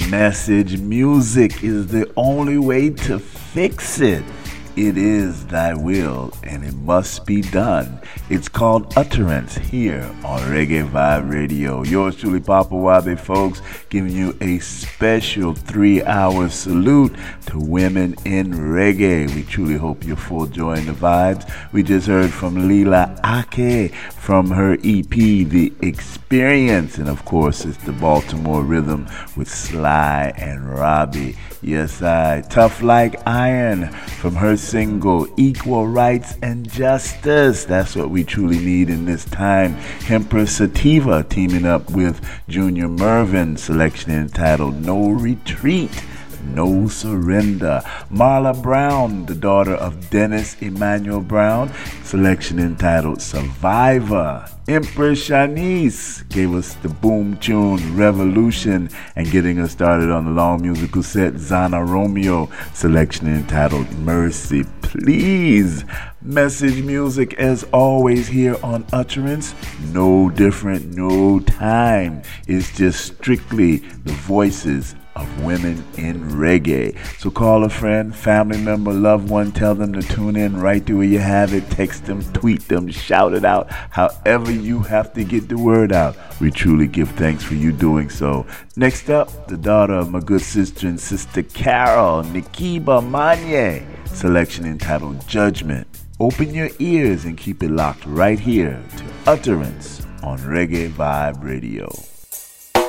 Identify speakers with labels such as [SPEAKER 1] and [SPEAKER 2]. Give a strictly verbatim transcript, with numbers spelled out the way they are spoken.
[SPEAKER 1] Message music is the only way to fix it. It is thy will, and it must be done. It's called Utterance here on Reggae Vibe Radio. Yours truly, Papa Wabe, folks, giving you a special three-hour salute to women in reggae. We truly hope you're full enjoying the vibes. We just heard from Leela Ake from her E P, The Experience. And, of course, it's the Baltimore Rhythm with Sly and Robbie. Yes, I. Tough Like Iron from her single Equal Rights and Justice. That's what we truly need in this time. Empress Sativa teaming up with Junior Mervin, selection entitled No Retreat, No Surrender. Marla Brown, the daughter of Dennis Emmanuel Brown, selection entitled Survivor. Empress Shanice gave us the boom tune Revolution, and getting us started on the long musical set, Zana Romeo, selection entitled Mercy Please. Message music as always here on Utterance. No different, no time. It's just strictly the voices of women in reggae. So call a friend, family member, loved one, tell them to tune in right there where you have it. Text them, tweet them, shout it out, however you have to get the word out. We truly give thanks for you doing so. Next up, the daughter of my good sister and sister Carol, Nikiba Manye, selection entitled Judgment. Open your ears and keep it locked right here to Utterance on Reggae Vibe Radio.